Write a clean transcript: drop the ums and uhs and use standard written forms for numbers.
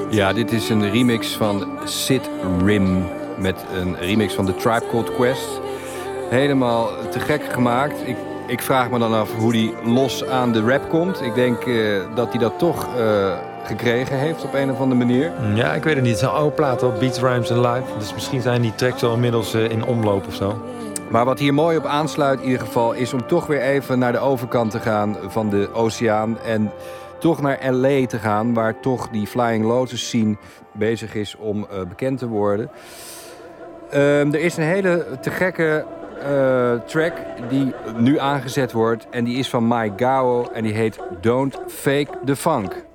Ja, dit is een remix van Sid Rim met een remix van The Tribe Called Quest. Helemaal te gek gemaakt. Ik vraag me dan af hoe die los aan de rap komt. Ik denk dat hij dat toch gekregen heeft op een of andere manier. Ja, ik weet het niet. Het is een oude plaat op Beats, Rhymes and Live. Dus misschien zijn die tracks al inmiddels in omloop of zo. Maar wat hier mooi op aansluit in ieder geval is om toch weer even naar de overkant te gaan van de oceaan. En toch naar L.A. te gaan, waar toch die Flying Lotus scene bezig is om bekend te worden. Er is een hele te gekke track die nu aangezet wordt. En die is van Mike Gao en die heet Don't Fake the Funk.